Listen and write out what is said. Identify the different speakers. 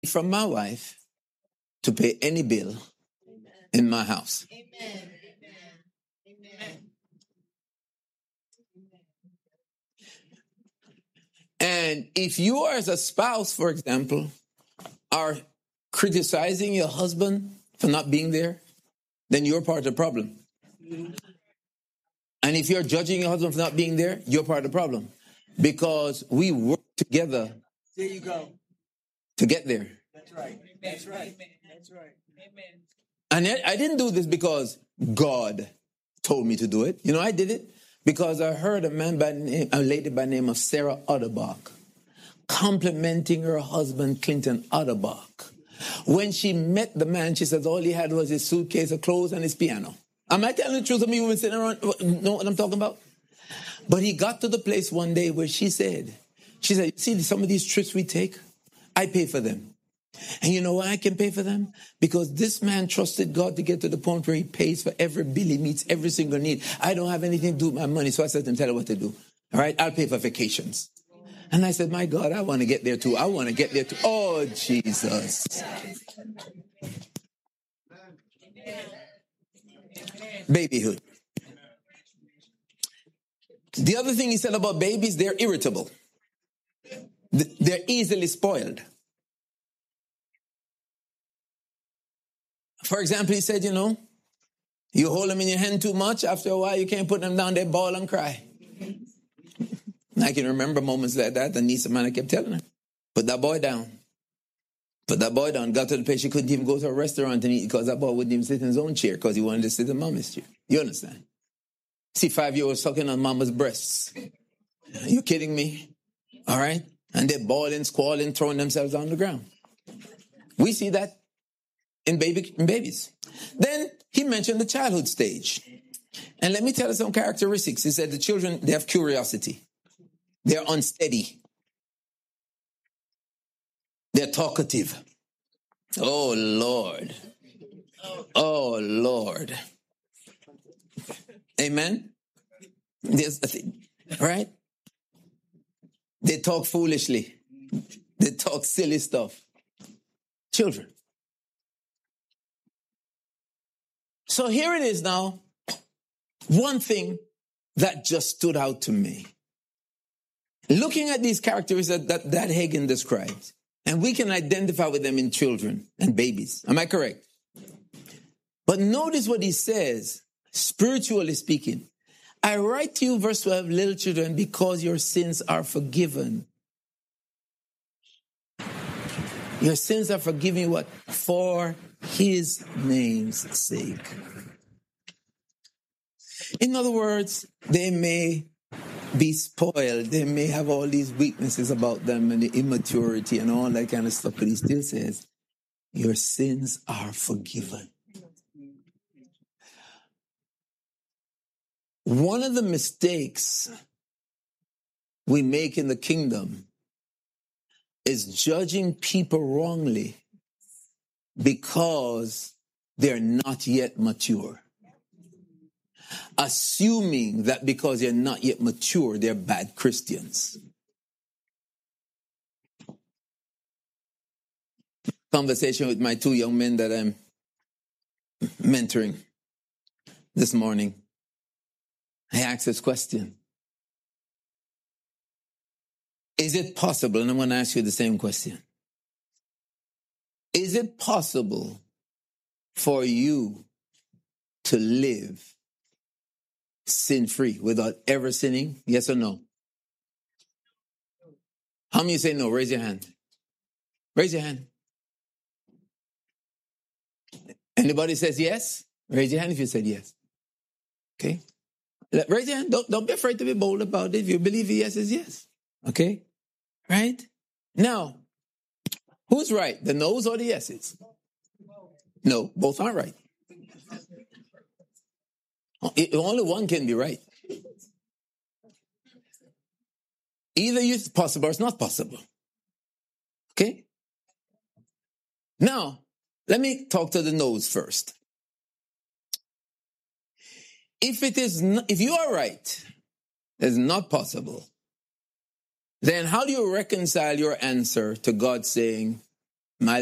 Speaker 1: from my wife to pay any bill in my house.
Speaker 2: Amen. Amen.
Speaker 1: And if you are, as a spouse, for example, are criticizing your husband for not being there, then you're part of the problem. And if you're judging your husband for not being there, you're part of the problem. Because we work together.
Speaker 3: There you go.
Speaker 1: To get there.
Speaker 3: That's right. That's right. That's right.
Speaker 2: Amen.
Speaker 1: And I didn't do this because God told me to do it. You know, I did it because I heard a lady by the name of Sarah Otterbach complimenting her husband, Clinton Otterbach. When she met the man, she says all he had was his suitcase of clothes and his piano. Am I telling the truth? Some of you women sitting around know what I'm talking about? But he got to the place one day where she said, see, some of these trips we take, I pay for them. And you know why I can pay for them? Because this man trusted God to get to the point where he pays for every bill, he meets every single need. I don't have anything to do with my money, so I said to him, tell her what to do. All right, I'll pay for vacations. And I said, my God, I want to get there too. I want to get there too. Oh, Jesus. Babyhood. The other thing he said about babies, they're irritable. They're easily spoiled. For example, he said, you know, you hold them in your hand too much, after a while you can't put them down, they bawl and cry. I can remember moments like that. The niece of mine, I kept telling her, put that boy down. Put that boy down. Got to the place she couldn't even go to a restaurant and eat because that boy wouldn't even sit in his own chair because he wanted to sit in mama's chair. You understand? See 5-year-olds sucking on mama's breasts. Are you kidding me? All right? And they're bawling, squalling, throwing themselves on the ground. We see that in babies. Then he mentioned the childhood stage. And let me tell you some characteristics. He said the children, they have curiosity. They're unsteady. They're talkative. Oh, Lord. Oh, Lord. Amen? There's a thing, right? They talk foolishly. They talk silly stuff. Children. So here it is now. One thing that just stood out to me. Looking at these characteristics that Hagin describes, and we can identify with them in children and babies. Am I correct? But notice what he says, spiritually speaking. I write to you, verse 12, little children, because your sins are forgiven. Your sins are forgiven, what? For his name's sake. In other words, they may be spoiled. They may have all these weaknesses about them and the immaturity and all that kind of stuff. But he still says, your sins are forgiven. One of the mistakes we make in the kingdom is judging people wrongly because they're not yet mature. Assuming that because they're not yet mature, they're bad Christians. Conversation with my 2 young men that I'm mentoring this morning. I asked this question. Is it possible, and I'm going to ask you the same question. Is it possible for you to live sin-free without ever sinning? Yes or no? How many say no? Raise your hand. Raise your hand. Anybody says yes? Raise your hand if you said yes. Okay? Raise your hand. Don't be afraid to be bold about it. If you believe yes is yes. Okay? Right? Now, who's right? The no's or the yeses? No, both aren't right. Only one can be right. Either it's possible or it's not possible. Okay? Now, let me talk to the no's first. If you are right, it's not possible, then how do you reconcile your answer to God saying,